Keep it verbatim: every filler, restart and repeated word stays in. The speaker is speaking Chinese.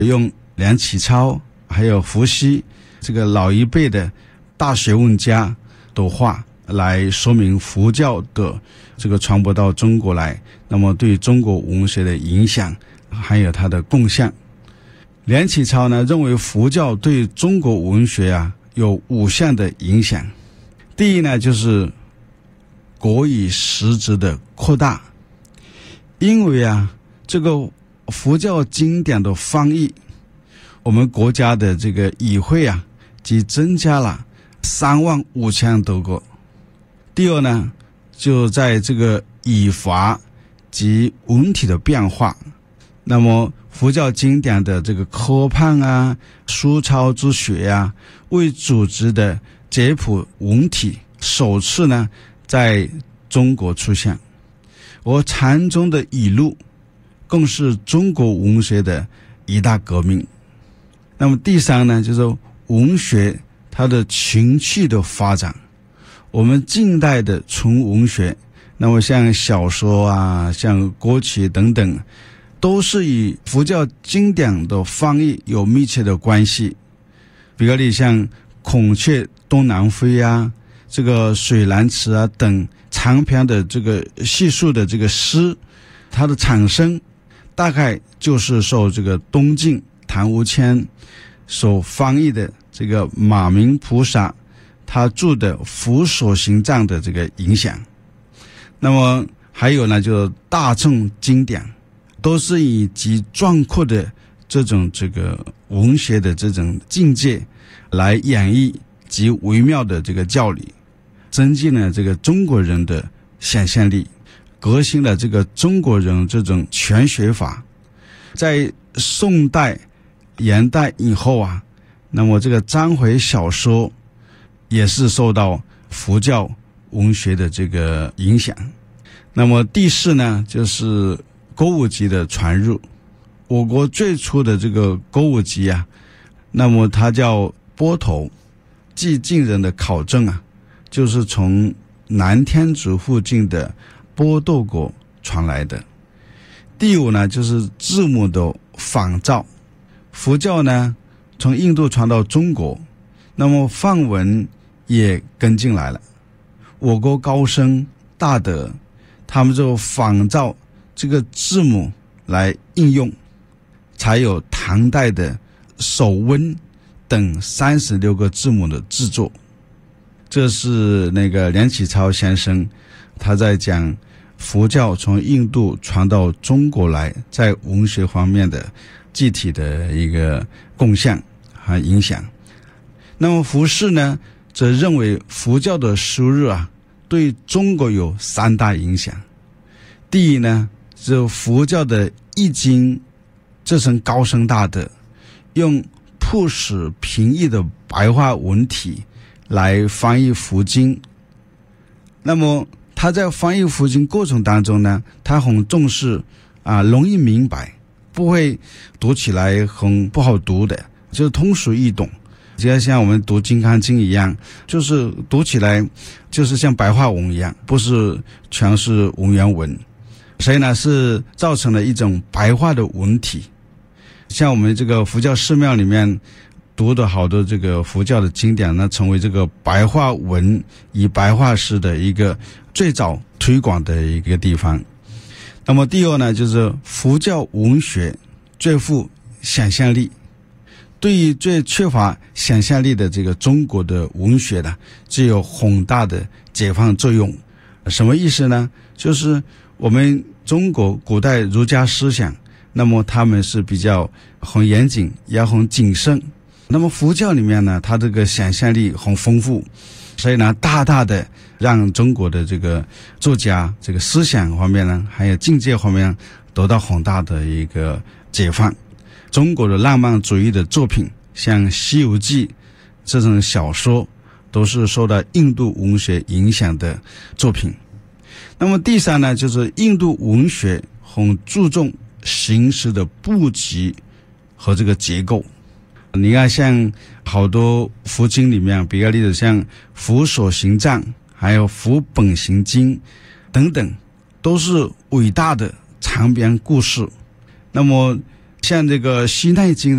用梁启超还有伏羲这个老一辈的大学问家的话来说明佛教的这个传播到中国来，那么对中国文学的影响还有它的贡献。梁启超呢认为佛教对中国文学啊有五项的影响。第一呢，就是国语实质的扩大，因为啊这个佛教经典的翻译，我们国家的这个语汇啊即增加了三万五千多个。第二呢，就在这个语法及文体的变化，那么佛教经典的这个科判啊、书抄之学啊，为组织的简谱文体首次呢在中国出现，而禅宗的语录更是中国文学的一大革命。那么第三呢，就是文学它的情趣的发展。我们近代的纯文学，那么像小说啊、像歌曲等等，都是与佛教经典的翻译有密切的关系。比如你像孔雀东南飞啊、这个水蓝池啊等长篇的这个叙述的这个诗，它的产生大概就是受这个东晋谭无谦所翻译的这个马明菩萨他著的《佛所行藏》的这个影响。那么还有呢，就是大众经典都是以极壮阔的这种这个文学的这种境界来演绎极微妙的这个教理，增进了这个中国人的想象力，革新了这个中国人这种全学法。在宋代元代以后啊，那么这个章回小说也是受到佛教文学的这个影响。那么第四呢，就是歌舞伎的传入。我国最初的这个歌舞伎啊，那么它叫波头，据近人的考证啊，就是从南天竺附近的波豆国传来的。第五呢，就是字母的仿造。佛教呢从印度传到中国，那么梵文也跟进来了。我国高僧大德他们就仿照这个字母来应用，才有唐代的手温等三十六个字母的制作。这是那个梁启超先生他在讲佛教从印度传到中国来在文学方面的具体的一个贡献和影响。那么胡适呢则认为佛教的输入啊对中国有三大影响。第一呢，就佛教的易经这层高僧大德用朴实平易的白话文体来翻译佛经。那么他在翻译佛经过程当中呢，他很重视啊容易明白，不会读起来很不好读的，就是通俗易懂，就像我们读金刚经一样，就是读起来就是像白话文一样，不是全是文言文。所以呢是造成了一种白话的文体。像我们这个佛教寺庙里面读的好多这个佛教的经典呢，成为这个白话文以白话诗的一个最早推广的一个地方。那么第二呢，就是佛教文学最富想象力。对于最缺乏想象力的这个中国的文学呢，具有很大的解放作用。什么意思呢？就是我们中国古代儒家思想，那么他们是比较很严谨也很谨慎。那么佛教里面呢，它这个想象力很丰富，所以呢大大的让中国的这个作家这个思想方面呢，还有境界方面得到很大的一个解放。中国的浪漫主义的作品，像《西游记》这种小说，都是受到印度文学影响的作品。那么第三呢，就是印度文学很注重形式的布局和这个结构。你看像好多佛经里面，比如例子像《佛所行藏》还有《佛本行经》等等，都是伟大的长篇故事。那么像这个《西奈经》